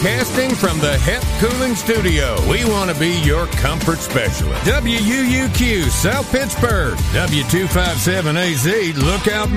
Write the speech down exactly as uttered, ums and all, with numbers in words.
Broadcasting from the Hep Cooling Studio, we want to be your comfort specialist. W U U Q, South Pittsburgh. W two five seven A Z, Lookout